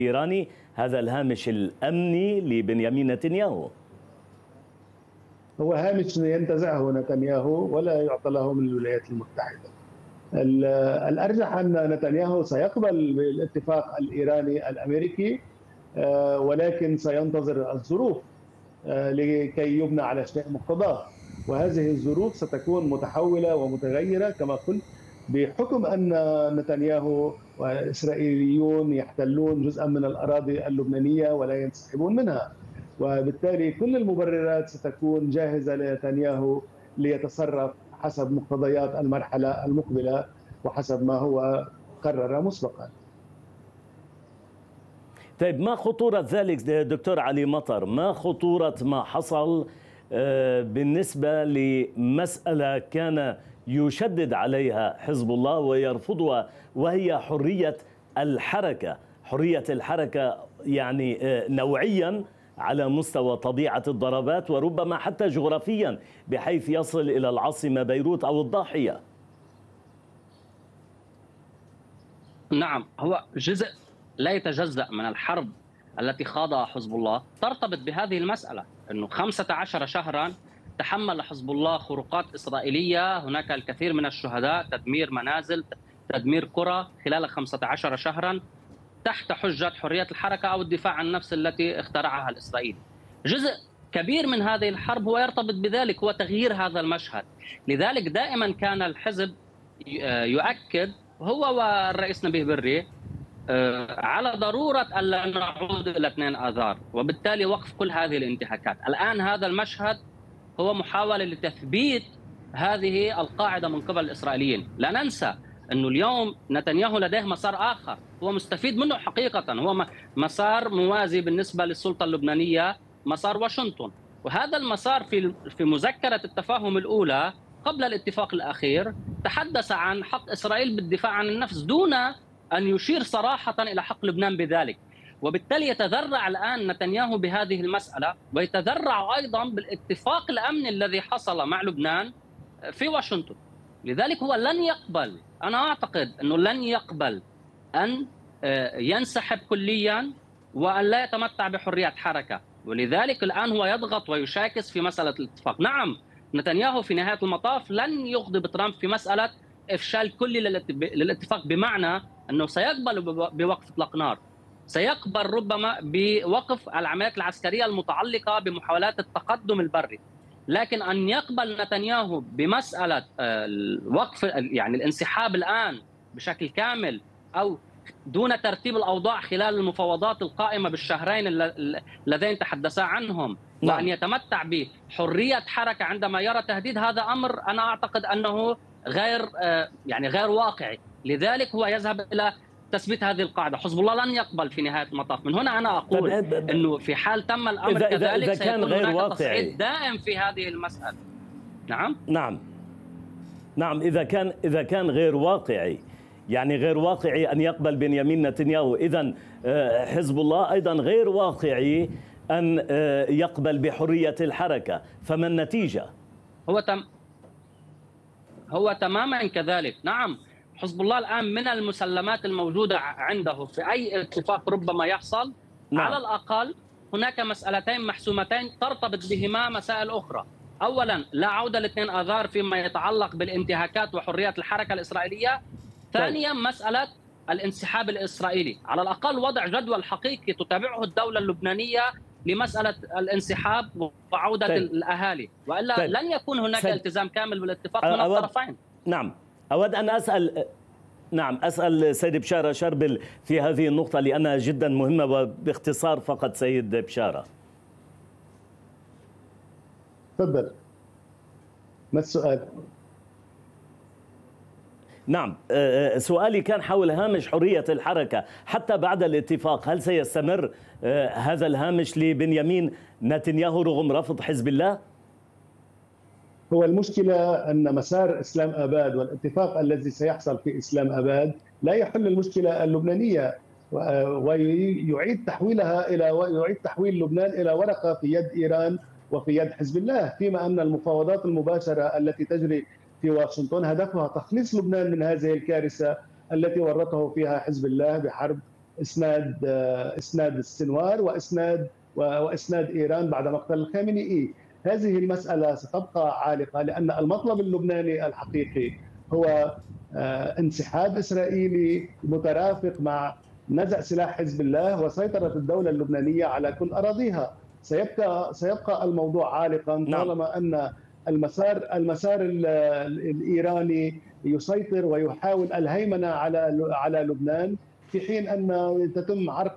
الإيراني هذا الهامش الأمني لبنيامين نتنياهو؟ هو هامش ينتزعه نتنياهو ولا يعطى له من الولايات المتحدة. الأرجح أن نتنياهو سيقبل بالاتفاق الإيراني الأمريكي، ولكن سينتظر الظروف لكي يبنى على شيء مقتضاه، وهذه الظروف ستكون متحولة ومتغيرة كما قلت، بحكم أن نتنياهو والإسرائيليون يحتلون جزءا من الأراضي اللبنانية ولا ينسحبون منها، وبالتالي كل المبررات ستكون جاهزة لنتنياهو ليتصرف حسب مقتضيات المرحلة المقبلة وحسب ما هو قرر مسبقا. طيب، ما خطورة ذلك دكتور علي مطر؟ ما خطورة ما حصل بالنسبة لمسألة كان يشدد عليها حزب الله ويرفضها، وهي حرية الحركة؟ حرية الحركة يعني نوعيا على مستوى طبيعة الضربات وربما حتى جغرافيا بحيث يصل إلى العاصمة بيروت أو الضاحية. نعم، هو جزء لا يتجزأ من الحرب التي خاضها حزب الله ترتبط بهذه المسألة، أنه 15 شهرا تحمل حزب الله خروقات إسرائيلية، هناك الكثير من الشهداء، تدمير منازل، تدمير قرى خلال 15 شهرا تحت حجة حرية الحركة أو الدفاع عن النفس التي اخترعها الإسرائيلي. جزء كبير من هذه الحرب هو يرتبط بذلك، هو تغيير هذا المشهد. لذلك دائما كان الحزب يؤكد، هو والرئيس نبيه بري، على ضرورة ألا نعود إلى 2 آذار، وبالتالي وقف كل هذه الانتهاكات. الآن هذا المشهد هو محاولة لتثبيت هذه القاعدة من قبل الإسرائيليين. لا ننسى أنه اليوم نتنياهو لديه مسار آخر هو مستفيد منه حقيقة، هو مسار موازي بالنسبة للسلطة اللبنانية، مسار واشنطن. وهذا المسار في مذكرة التفاهم الأولى قبل الاتفاق الأخير تحدث عن حق إسرائيل بالدفاع عن النفس دون أن يشير صراحة إلى حق لبنان بذلك. وبالتالي يتذرع الآن نتنياهو بهذه المسألة، ويتذرع أيضا بالاتفاق الأمني الذي حصل مع لبنان في واشنطن. لذلك هو لن يقبل، أنا أعتقد أنه لن يقبل أن ينسحب كليا وأن لا يتمتع بحرية حركة، ولذلك الآن هو يضغط ويشاكس في مسألة الاتفاق. نعم، نتنياهو في نهاية المطاف لن يغضب ترامب في مسألة إفشال كلي للاتفاق، بمعنى أنه سيقبل بوقف إطلاق نار، سيقبل ربما بوقف العمليات العسكرية المتعلقة بمحاولات التقدم البري، لكن أن يقبل نتنياهو بمسألة الوقف يعني الانسحاب الآن بشكل كامل أو دون ترتيب الأوضاع خلال المفاوضات القائمة بالشهرين اللذين تحدثا عنهم، وأن يتمتع بحرية حركة عندما يرى تهديد، هذا أمر أنا أعتقد أنه غير واقعي. لذلك هو يذهب إلى تثبيت هذه القاعدة. حزب الله لن يقبل في نهاية المطاف. من هنا أنا أقول أنه في حال تم الأمر كذلك سيكون هناك تصعيد دائم في هذه المسألة. نعم، إذا كان غير واقعي، يعني غير واقعي أن يقبل بنيامين نتنياهو، إذن حزب الله أيضا غير واقعي أن يقبل بحرية الحركة، فما النتيجة؟ هو تماما كذلك. نعم، حزب الله الآن من المسلمات الموجودة عنده في أي اتفاق ربما يحصل، على الأقل هناك مسألتين محسومتين ترتبط بهما مسائل أخرى. أولا، لا عودة ل2 آذار فيما يتعلق بالانتهاكات وحرية الحركة الإسرائيلية. ثانيا، مسألة الانسحاب الإسرائيلي، على الأقل وضع جدول حقيقي تتابعه الدولة اللبنانية لمسألة الانسحاب وعودة الأهالي، وإلا لن يكون هناك التزام كامل بالاتفاق من الطرفين. نعم، أود أن أسأل سيد بشارة شربل في هذه النقطة لأنها جدا مهمة، وباختصار فقط سيد بشارة. تفضل، ما السؤال؟ نعم، سؤالي كان حول هامش حرية الحركة حتى بعد الاتفاق، هل سيستمر هذا الهامش لبنيامين نتنياهو رغم رفض حزب الله؟ هو المشكلة أن مسار إسلام آباد والاتفاق الذي سيحصل في إسلام آباد لا يحل المشكلة اللبنانية، ويعيد تحويل لبنان إلى ورقة في يد إيران وفي يد حزب الله، فيما أن المفاوضات المباشرة التي تجري في واشنطن هدفها تخليص لبنان من هذه الكارثة التي ورطه فيها حزب الله بحرب اسناد السنوار واسناد ايران بعد مقتل الخامنئي. هذه المساله ستبقى عالقه، لان المطلب اللبناني الحقيقي هو انسحاب اسرائيلي مترافق مع نزع سلاح حزب الله وسيطره الدوله اللبنانيه على كل اراضيها. سيبقى الموضوع عالقا طالما ان المسار الايراني يسيطر ويحاول الهيمنه على لبنان، في حين ان تتم عرق